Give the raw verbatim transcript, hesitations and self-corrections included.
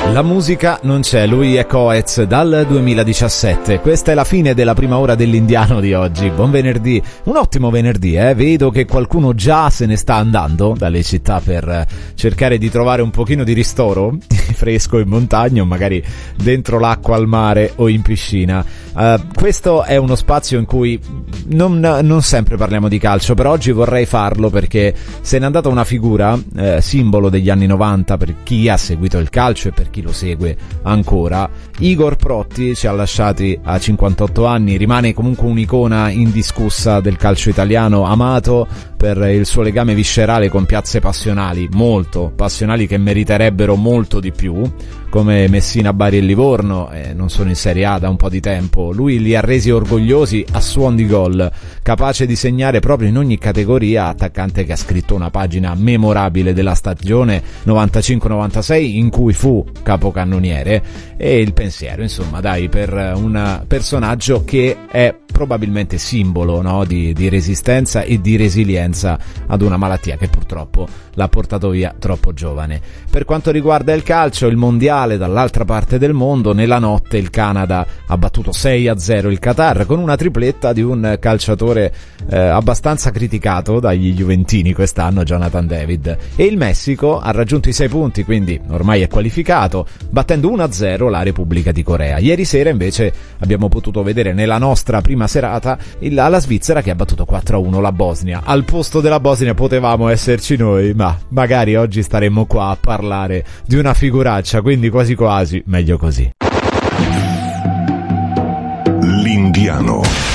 La musica non c'è, lui è Coez dal duemiladiciassette. Questa è la fine della prima ora dell'Indiano di oggi. Buon venerdì, un ottimo venerdì, eh? Vedo che qualcuno già se ne sta andando dalle città per cercare di trovare un pochino di ristoro, fresco in montagna o magari dentro l'acqua al mare o in piscina. Uh, questo è uno spazio in cui non, non sempre parliamo di calcio, però oggi vorrei farlo perché se n'è andata una figura, eh, simbolo degli anni novanta per chi ha seguito il calcio e per chi lo segue ancora. Igor Protti ci ha lasciati a cinquantotto anni, rimane comunque un'icona indiscussa del calcio italiano, amato per il suo legame viscerale con piazze passionali, molto passionali, che meriterebbero molto di più, come Messina, Bari e Livorno, eh, non sono in Serie A da un po' di tempo. Lui li ha resi orgogliosi a suon di gol, capace di segnare proprio in ogni categoria, attaccante che ha scritto una pagina memorabile della stagione novantacinque novantasei in cui fu capocannoniere, e il pensiero, insomma, dai, per un personaggio che è probabilmente simbolo, no, di, di resistenza e di resilienza ad una malattia che purtroppo l'ha portato via troppo giovane. Per quanto riguarda il calcio, il mondiale dall'altra parte del mondo, nella notte il Canada ha battuto sei a zero il Qatar con una tripletta di un calciatore eh, abbastanza criticato dagli juventini quest'anno, Jonathan David, e il Messico ha raggiunto i sei punti, quindi ormai è qualificato, battendo uno a zero la Repubblica di Corea. Ieri sera invece abbiamo potuto vedere nella nostra prima serata il, la Svizzera che ha battuto quattro a uno la Bosnia. Al posto della Bosnia potevamo esserci noi, ma magari oggi staremmo qua a parlare di una figuraccia, quindi quasi quasi meglio così. L'Indiano.